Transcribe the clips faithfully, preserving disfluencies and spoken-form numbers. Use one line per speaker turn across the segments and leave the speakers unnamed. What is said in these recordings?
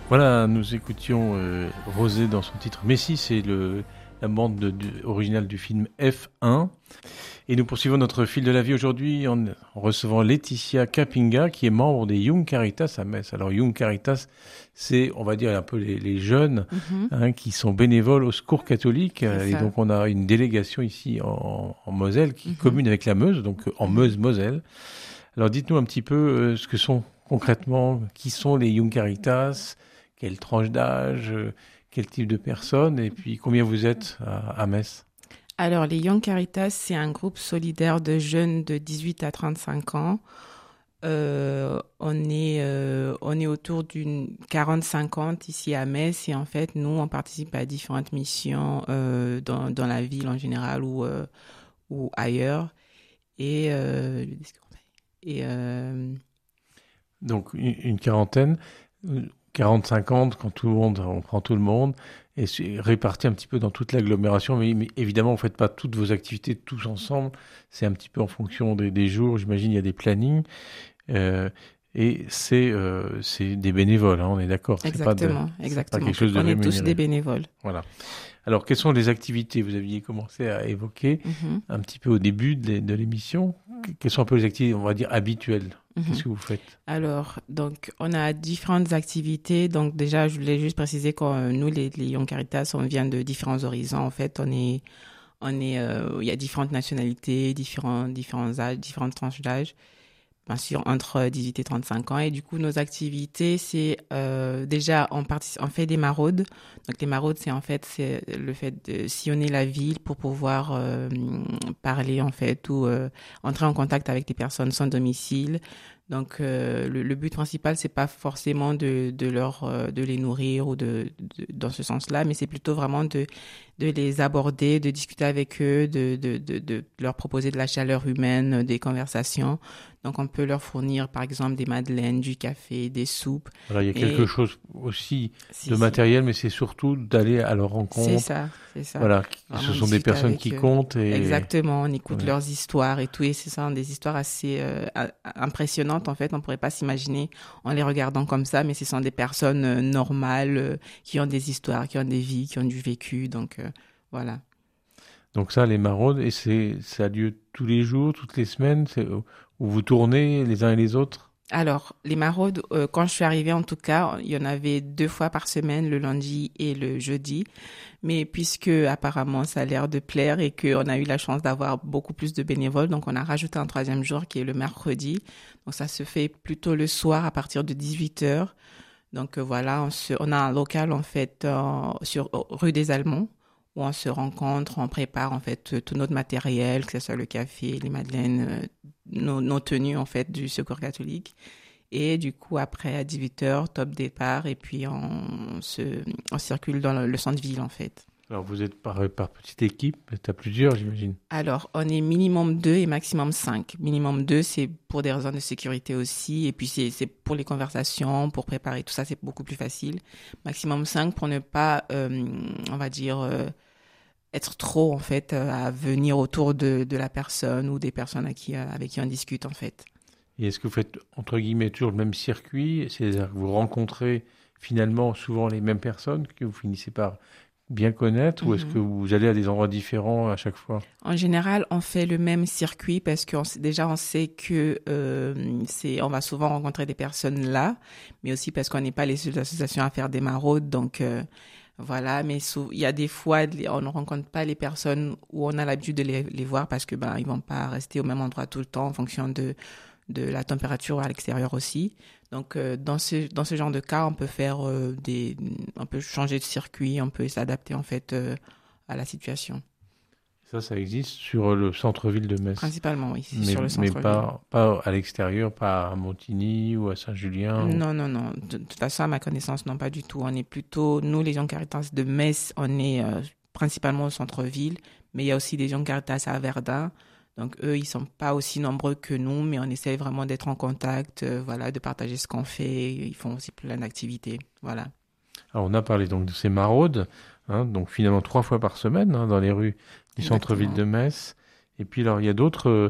Voilà, nous écoutions euh, Rosé dans son titre Messi, c'est le, la bande de, de, originale du film F un. Et nous poursuivons notre fil de la vie aujourd'hui en, en recevant Laetitia Capinga, qui est membre des Young Caritas à Metz. Alors Young Caritas, c'est, on va dire, un peu les, les jeunes mm-hmm. hein, qui sont bénévoles au Secours catholique. Et donc on a une délégation ici en, en Moselle qui mm-hmm. commune avec la Meuse, donc en Meuse-Moselle. Alors dites-nous un petit peu euh, ce que sont concrètement, qui sont les Young Caritas, quelle tranche d'âge, euh, quel type de personnes, et puis combien vous êtes à, à Metz?
Alors, les Young Caritas, c'est un groupe solidaire de jeunes de dix-huit à trente-cinq ans. Euh, on est, euh, on est autour d'une quarante cinquante ici à Metz, et en fait, nous, on participe à différentes missions euh, dans, dans la ville en général ou, euh, ou ailleurs. Et, euh, et euh...
donc, une, une quarantaine, quarante cinquante, quand tout le monde, on prend tout le monde, et c'est réparti un petit peu dans toute l'agglomération, mais, mais évidemment, vous ne faites pas toutes vos activités tous ensemble, c'est un petit peu en fonction des, des jours, j'imagine, il y a des plannings, euh, et c'est, euh, c'est des bénévoles, hein, on est d'accord.
Exactement,
c'est pas de,
exactement.
C'est pas quelque chose de
on
rémunéré.
est tous des bénévoles.
Voilà. Alors, quelles sont les activités? Vous aviez commencé à évoquer mm-hmm. un petit peu au début de, de l'émission. Quelles sont un peu les activités, on va dire, habituelles? Mm-hmm. Qu'est-ce que vous faites?
Alors, donc, on a différentes activités. Donc, déjà, je voulais juste préciser que euh, nous, les, les Young Caritas, on vient de différents horizons. En fait, on est, on est, euh, il y a différentes nationalités, différents, différents âges, différentes tranches d'âge. Bien sûr, entre dix-huit et trente-cinq ans. Et du coup, nos activités, c'est euh, déjà, on, partic- on fait des maraudes. Donc, les maraudes, c'est en fait c'est le fait de sillonner la ville pour pouvoir euh, parler, en fait, ou euh, entrer en contact avec des personnes sans domicile. Donc, euh, le, le but principal, c'est pas forcément de, de, leur, euh, de les nourrir ou de, de, dans ce sens-là, mais c'est plutôt vraiment de, de les aborder, de discuter avec eux, de, de, de, de leur proposer de la chaleur humaine, des conversations. Donc, on peut leur fournir, par exemple, des madeleines, du café, des soupes.
Voilà, il y a quelque et... chose aussi
si,
de
si.
matériel, mais c'est surtout d'aller à leur rencontre.
C'est ça, c'est ça.
Voilà, vraiment, ce sont des personnes qui eux. comptent. Et...
Exactement, on écoute ouais. leurs histoires et tout, et c'est ça, des histoires assez euh, impressionnantes, en fait. On ne pourrait pas s'imaginer en les regardant comme ça, mais ce sont des personnes euh, normales, euh, qui ont des histoires, qui ont des vies, qui ont du vécu, donc euh, voilà.
Donc ça, les maraudes, et c'est, ça a lieu tous les jours, toutes les semaines, c'est, où vous tournez les uns et les autres?
Alors, les maraudes, euh, quand je suis arrivée, en tout cas, il y en avait deux fois par semaine, le lundi et le jeudi. Mais puisque apparemment ça a l'air de plaire et qu'on a eu la chance d'avoir beaucoup plus de bénévoles, donc on a rajouté un troisième jour qui est le mercredi. Donc ça se fait plutôt le soir à partir de dix-huit heures. Donc euh, voilà, on, se, on a un local en fait euh, sur rue des Allemands, où on se rencontre, on prépare en fait tout notre matériel, que ce soit le café, les madeleines, euh, nos, nos tenues en fait du Secours catholique. Et du coup, après, à dix-huit heures, top départ, et puis on, se, on circule dans le, le centre-ville en fait.
Alors vous êtes par, par petite équipe, vous êtes à plusieurs, j'imagine?
Alors, on est minimum deux et maximum cinq. Minimum deux, c'est pour des raisons de sécurité aussi, et puis c'est, c'est pour les conversations, pour préparer tout ça, c'est beaucoup plus facile. Maximum cinq pour ne pas, euh, on va dire... Euh, être trop, en fait, à venir autour de, de la personne ou des personnes à qui, avec qui on discute, en fait.
Et est-ce que vous faites, entre guillemets, toujours le même circuit? C'est-à-dire que vous rencontrez finalement souvent les mêmes personnes que vous finissez par bien connaître, mm-hmm. ou est-ce que vous allez à des endroits différents à chaque fois?
En général, on fait le même circuit parce que déjà, on sait que euh, c'est, on va souvent rencontrer des personnes là, mais aussi parce qu'on n'est pas les seules associations à faire des maraudes, donc... Euh, Voilà, mais sou- il y a des fois, on ne rencontre pas les personnes où on a l'habitude de les, les voir parce que ben ils vont pas rester au même endroit tout le temps en fonction de de la température à l'extérieur aussi. Donc euh, dans ce dans ce genre de cas, on peut faire euh, des, on peut changer de circuit, on peut s'adapter en fait euh, à la situation.
Ça, ça existe sur le centre-ville de Metz.
Principalement, oui,
mais,
sur le centre-ville.
Mais pas, pas à l'extérieur, pas à Montigny ou à Saint-Julien?
Non, ou... non, non. De, de toute façon, à ma connaissance, non, pas du tout. On est plutôt, nous, les Young Caritas de Metz, on est euh, principalement au centre-ville, mais il y a aussi des Young Caritas à Verdun. Donc, eux, ils sont pas aussi nombreux que nous, mais on essaie vraiment d'être en contact, euh, voilà, de partager ce qu'on fait. Ils font aussi plein d'activités, voilà.
Alors, on a parlé donc de ces maraudes, hein, donc finalement trois fois par semaine, hein, dans les rues du centre-ville de Metz. Et puis, alors, il y a d'autres, euh,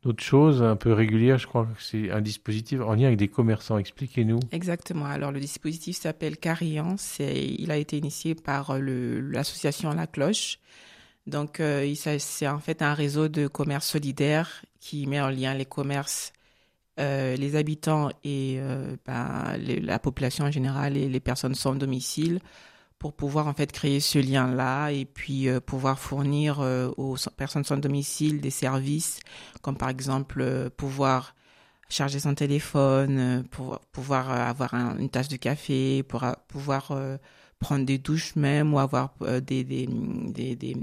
d'autres choses un peu régulières. Je crois que c'est un dispositif en lien avec des commerçants. Expliquez-nous.
Exactement. Alors, le dispositif s'appelle Carillon. C'est, il a été initié par le, l'association La Cloche. Donc, euh, il, c'est en fait un réseau de commerce solidaire qui met en lien les commerces, euh, les habitants et euh, ben, les, la population en général et les personnes sans domicile pour pouvoir en fait créer ce lien-là et puis euh, pouvoir fournir euh, aux personnes sans domicile des services comme par exemple euh, pouvoir charger son téléphone, euh, pour pouvoir euh, avoir un, une tasse de café, pour euh, pouvoir euh, prendre des douches même ou avoir euh, des, des, des, des,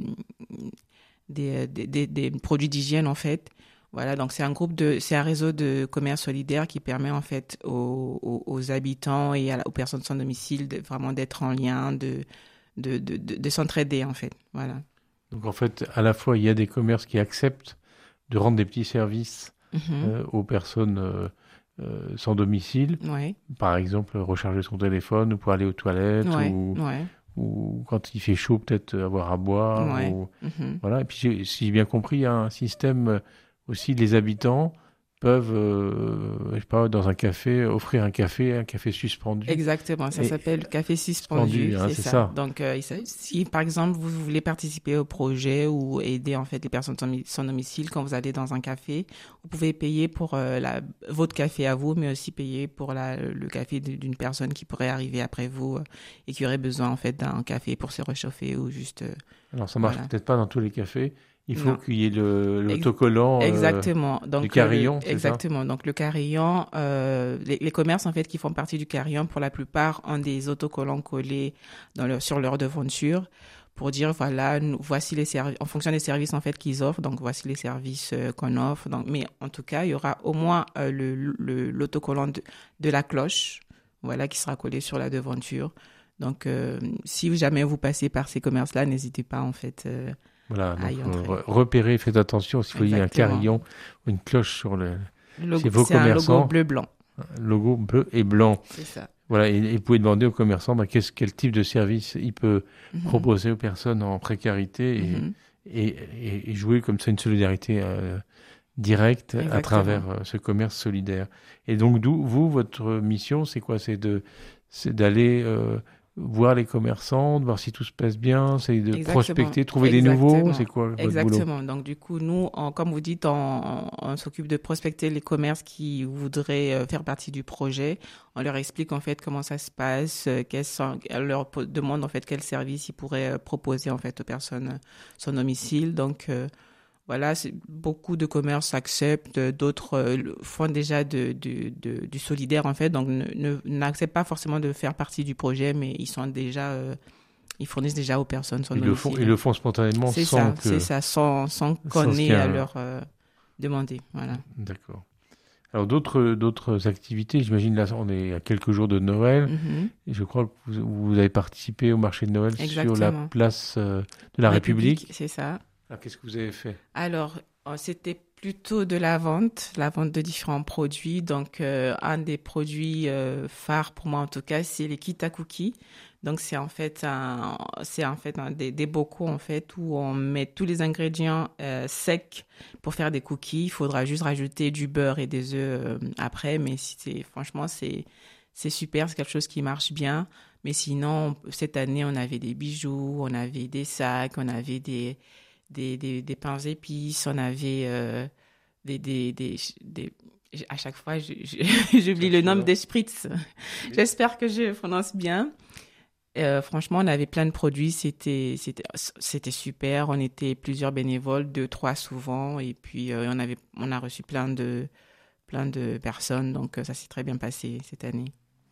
des, des, des, des produits d'hygiène en fait. Voilà, donc c'est un groupe de, c'est un réseau de commerce solidaire qui permet en fait aux, aux, aux habitants et à la, aux personnes sans domicile de, vraiment d'être en lien, de, de, de, de, de s'entraider en fait. Voilà.
Donc en fait, à la fois, il y a des commerces qui acceptent de rendre des petits services
Mm-hmm.
euh, aux personnes euh, euh, sans domicile.
Ouais.
Par exemple, recharger son téléphone ou pour aller aux toilettes
Ouais.
ou,
Ouais.
ou quand il fait chaud, peut-être avoir à boire.
Ouais.
Ou...
Mm-hmm.
Voilà. Et puis, j'ai- si j'ai bien compris, il y a un système aussi, les habitants peuvent, euh, je sais pas, dans un café, offrir un café, un café suspendu.
Exactement, ça
Et-
s'appelle café suspendu,
suspendu, hein,
c'est
c'est
ça.
ça.
Donc, euh, si par exemple vous voulez participer au projet ou aider en fait les personnes sans, sans domicile, quand vous allez dans un café, vous pouvez payer pour euh, la, votre café à vous, mais aussi payer pour la, le café d'une personne qui pourrait arriver après vous euh, et qui aurait besoin en fait d'un café pour se réchauffer ou juste. Euh,
Alors, ça marche
voilà.
peut-être pas dans tous les cafés. Il faut
Non.
qu'il y ait le,
Ex-
l'autocollant. euh,
Exactement. Donc,
du carillon,
euh, le-
c'est ça?
exactement. Donc, le carillon, euh, les, les commerces, en fait, qui font partie du carillon, pour la plupart, ont des autocollants collés dans leur, sur leur devanture pour dire, voilà, nous, voici les services, en fonction des services, en fait, qu'ils offrent. Donc, voici les services euh, qu'on offre. Donc, mais en tout cas, il y aura au moins euh, le, le, l'autocollant de, de la cloche, voilà, qui sera collé sur la devanture. Donc, euh, si jamais vous passez par ces commerces-là, n'hésitez pas, en fait, euh,
Voilà,
à y
donc
entrer.
euh, repérez, faites attention s'il faut y ait un
Exactement.
carillon ou une cloche sur le
Le logo-
c'est vos
c'est un
commerçants.
logo bleu-blanc.
logo bleu et blanc.
C'est ça.
Voilà, et, et vous pouvez demander au commerçant bah, qu'est-ce, quel type de service il peut
Mhm.
proposer aux personnes en précarité et,
Mhm.
et, et- et jouer comme ça une solidarité euh, directe à
Exactement.
travers euh, ce commerce solidaire. Et donc, d'où vous, votre mission, c'est quoi? C'est de, c'est d'aller euh, voir les commerçants, de voir si tout se passe bien, c'est de
Exactement.
prospecter, trouver des
Exactement.
nouveaux. C'est quoi votre boulot?
Exactement. Donc, du coup, nous, on- comme vous dites, on, on s'occupe de prospecter les commerces qui voudraient euh, faire partie du projet. On leur explique, en fait, comment ça se passe, euh, quels sont, on leur po- demande, en fait, quels services ils pourraient euh, proposer, en fait, aux personnes euh, sans domicile. Donc, euh, voilà, c'est- beaucoup de commerces acceptent, euh, d'autres euh, le- font déjà de, de, de- du solidaire, en fait. Donc, ne, ne- n'acceptent pas forcément de faire partie du projet, mais ils sont déjà... euh, ils fournissent déjà aux personnes sans
Ils le font,
domicile.
ils le font spontanément
C'est
sans
ça,
que.
c'est ça, sans, sans qu'on
qu'il y
ait
ait
à
un-
leur euh, demander. Voilà.
D'accord. Alors d'autres d'autres activités, j'imagine là on est à quelques jours de Noël
Mhm.
et je crois que vous, vous avez participé au marché de Noël sur la
Exactement.
place euh, de la République.
C'est ça.
Alors qu'est-ce que vous avez fait?
Alors, euh, c'était plutôt de la vente, la vente de différents produits. Donc, euh, un des produits euh, phares pour moi, en tout cas, c'est les kits à cookies. Donc, c'est en fait un, c'est en fait un des, des bocaux en fait où on met tous les ingrédients euh, secs pour faire des cookies. Il faudra juste rajouter du beurre et des œufs euh, après. Mais si c'est, franchement, c'est, c'est super, c'est quelque chose qui marche bien. Mais sinon, cette année, on avait des bijoux, on avait des sacs, on avait des Des, des, des pains épices, on avait euh, des, des, des, des... À chaque fois, je- je- j'oublie le nom des spritz. J'espère que je prononce bien. Euh, franchement, on avait plein de produits. C'était, c'était, c'était super. On était plusieurs bénévoles, deux, trois souvent. Et puis, euh, on avait, on a reçu plein de, plein de personnes. Donc, euh, ça s'est très bien passé cette année.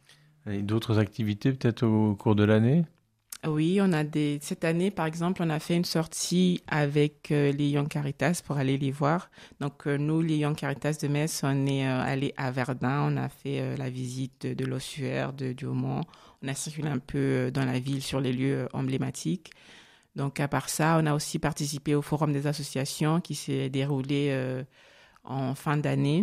Et d'autres activités peut-être au cours de l'année?
Oui, on a des. Cette année, par exemple, on a fait une sortie avec euh, les Young Caritas pour aller les voir. Donc, euh, nous, les Young Caritas de Metz, on est euh, allé à Verdun. On a fait euh, la visite de, de l'ossuaire, de Diomont. On a circulé un peu euh, dans la ville sur les lieux euh, emblématiques. Donc, à part ça, on a aussi participé au Forum des associations qui s'est déroulé euh, en fin d'année.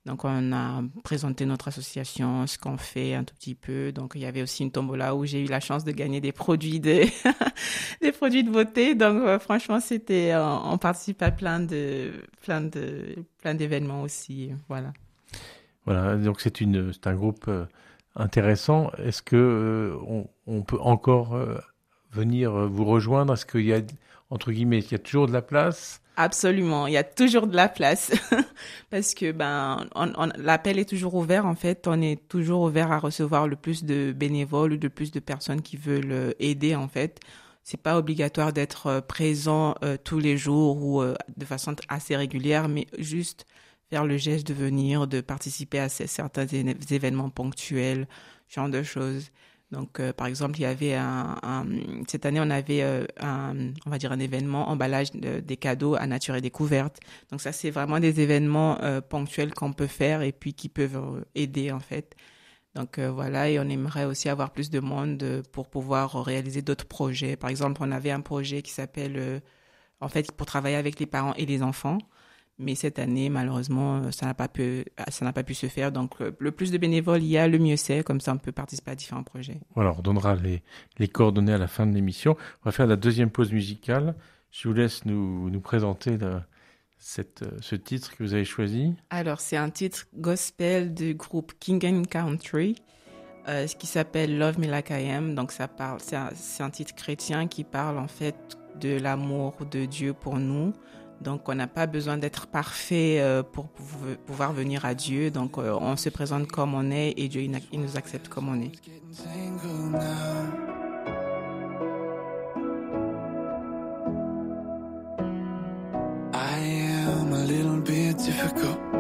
Donc, on a présenté notre association, ce qu'on fait un tout petit peu. Donc, il y avait aussi une tombola où j'ai eu la chance de gagner des produits de, des produits de beauté. Donc, euh, franchement, c'était, euh, on participe à plein de, plein de, plein d'événements aussi. Voilà.
Voilà. Donc, c'est une, c'est un groupe euh, intéressant. Est-ce que euh, on, on peut encore euh, venir vous rejoindre? Est-ce qu'il y a, entre guillemets, il y a toujours de la place?
Absolument, il y a toujours de la place parce que ben on, on, l'appel est toujours ouvert en fait, on est toujours ouvert à recevoir le plus de bénévoles ou de plus de personnes qui veulent aider en fait. C'est pas obligatoire d'être présent euh, tous les jours ou euh, de façon assez régulière, mais juste faire le geste de venir, de participer à ces, certains événements ponctuels, ce genre de choses. Donc, euh, par exemple, il y avait un, un cette année, on avait euh, un, on va dire un événement emballage de, des cadeaux à nature et découverte. Donc, ça, c'est vraiment des événements euh, ponctuels qu'on peut faire et puis qui peuvent euh, aider en fait. Donc euh, voilà, et on aimerait aussi avoir plus de monde euh, pour pouvoir réaliser d'autres projets. Par exemple, on avait un projet qui s'appelle, euh, en fait, pour travailler avec les parents et les enfants. Mais cette année, malheureusement, ça n'a pas pu, ça n'a pas pu se faire. Donc, le plus de bénévoles il y a, le mieux c'est. Comme ça, on peut participer à différents projets.
Voilà, on donnera les, les coordonnées à la fin de l'émission. On va faire la deuxième pause musicale. Je vous laisse nous, nous présenter la, cette, ce titre que vous avez choisi.
Alors, c'est un titre gospel du groupe King and Country, euh, qui s'appelle Love Me Like I Am. Donc, ça parle, c'est un, c'est un titre chrétien qui parle en fait de l'amour de Dieu pour nous. Donc, on n'a pas besoin d'être parfait euh, pour pouvoir venir à Dieu. Donc, euh, on se présente comme on est et Dieu, il, il nous accepte comme on est.
I am a little bit difficult.